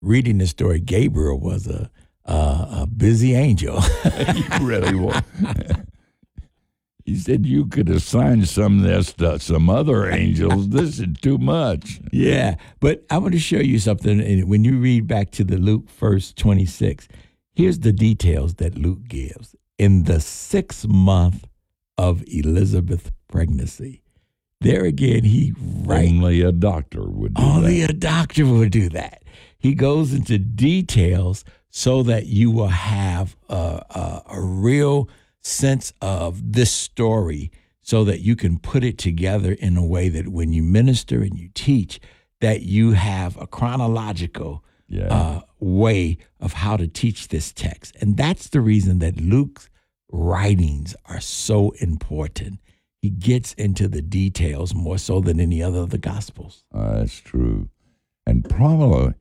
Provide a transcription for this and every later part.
reading the story, Gabriel was a busy angel. He really was. He said you could assign some of this to some other angels. This is too much. Yeah, but I want to show you something. And when you read back to the Luke 1:26, here's the details that Luke gives. In the 6th month of Elizabeth's pregnancy, there again, he writes. Only a doctor would do Only that. a doctor would do that. He goes into details so that you will have a real sense of this story, so that you can put it together in a way that when you minister and you teach, that you have a chronological way of how to teach this text. And that's the reason that Luke's writings are so important. He gets into the details more so than any other of the Gospels. That's true. And probably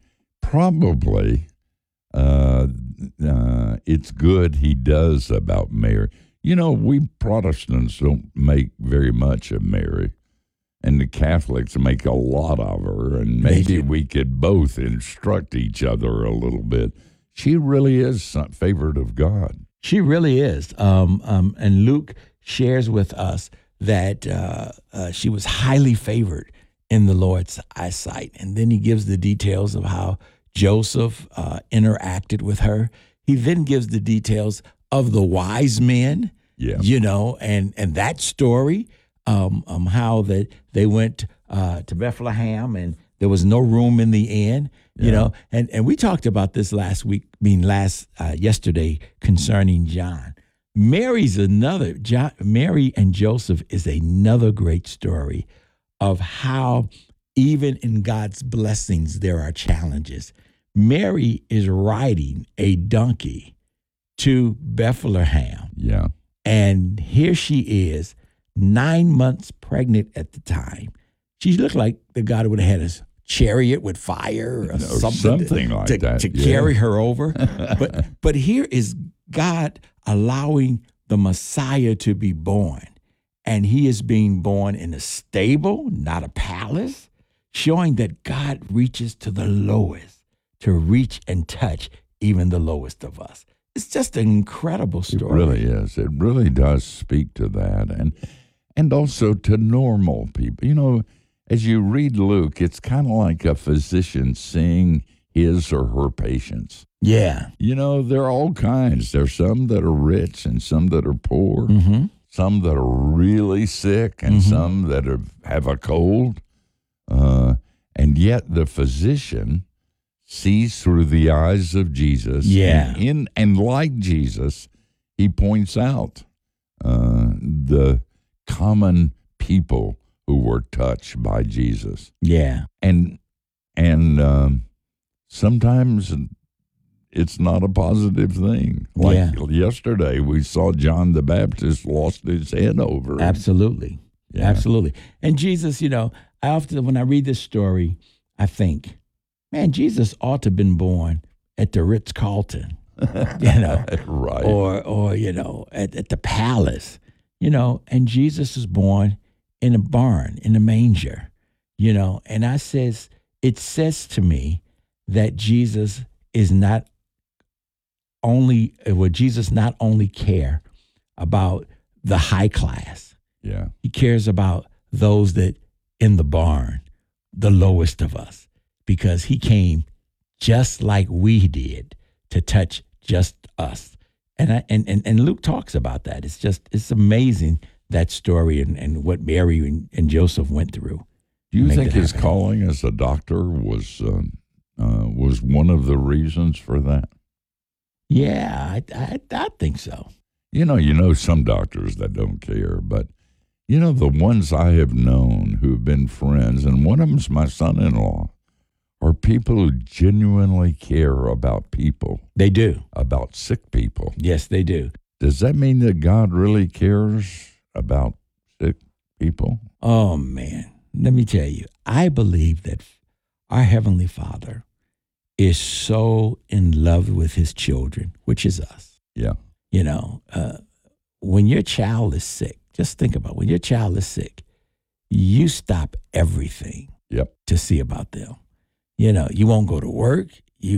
it's good he does about Mary. You know, we Protestants don't make very much of Mary, and the Catholics make a lot of her, and maybe we could both instruct each other a little bit. She really is favored of God. She really is. And Luke shares with us that she was highly favored in the Lord's eyesight. And then he gives the details of how Joseph interacted with her. He then gives the details of the wise men, and that story, how that they went to Bethlehem and there was no room in the inn, you know. And we talked about this yesterday concerning John. Mary and Joseph is another great story of how even in God's blessings there are challenges. Mary is riding a donkey to Bethlehem. Yeah. And here she is, 9 months pregnant at the time. She looked like the God would have had a chariot with fire or something like that to carry her over. But here is God allowing the Messiah to be born. And he is being born in a stable, not a palace, showing that God reaches to the lowest to reach and touch even the lowest of us. It's just an incredible story. It really is. It really does speak to that. And also to normal people. You know, as you read Luke, it's kind of like a physician seeing his or her patients. Yeah. You know, there are all kinds. There's some that are rich and some that are poor, some that are really sick and some that have a cold. And yet the physician sees through the eyes of Jesus. Yeah. And like Jesus, he points out the common people who were touched by Jesus. Yeah. And sometimes it's not a positive thing. Like yesterday, we saw John the Baptist lost his head over it. Absolutely. Yeah. Absolutely. And Jesus, you know, I often, when I read this story, I think, man, Jesus ought to have been born at the Ritz-Carlton, you know, right. or you know, at the palace, you know, and Jesus is born in a barn, in a manger, you know, and it says to me that Jesus not only care about the high class. Yeah. He cares about those that in the barn, the lowest of us, because he came just like we did to touch just us. And Luke talks about that. It's amazing, that story and what Mary and Joseph went through. Do you think his calling as a doctor was one of the reasons for that? Yeah, I think so. You know some doctors that don't care, but you know, the ones I have known who have been friends, and one of them's my son-in-law, are people who genuinely care about people. They do. About sick people. Yes, they do. Does that mean that God really cares about sick people? Oh, man. Let me tell you, I believe that our Heavenly Father is so in love with his children, which is us. Yeah. You know, when your child is sick, just think about it. When your child is sick, you stop everything to see about them. You know, you won't go to work.